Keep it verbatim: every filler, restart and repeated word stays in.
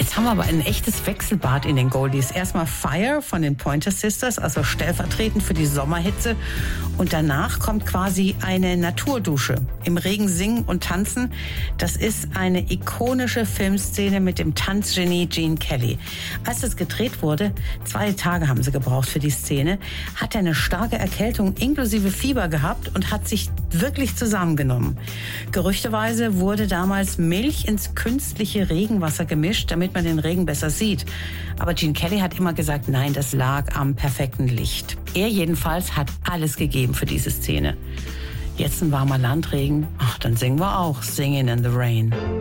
Jetzt haben wir aber ein echtes Wechselbad in den Goldies. Erstmal Fire von den Pointer Sisters, also stellvertretend für die Sommerhitze. Und danach kommt quasi eine Naturdusche. Im Regen singen und tanzen. Das ist eine ikonische Filmszene mit dem Tanzgenie Gene Kelly. Als das gedreht wurde, zwei Tage haben sie gebraucht für die Szene, hat er eine starke Erkältung inklusive Fieber gehabt und hat sich wirklich zusammengenommen. Gerüchteweise wurde damals Milch ins künstliche Regenwasser gemischt, damit man den Regen besser sieht. Aber Gene Kelly hat immer gesagt, nein, das lag am perfekten Licht. Er jedenfalls hat alles gegeben für diese Szene. Jetzt ein warmer Landregen, ach, dann singen wir auch Singin' in the Rain.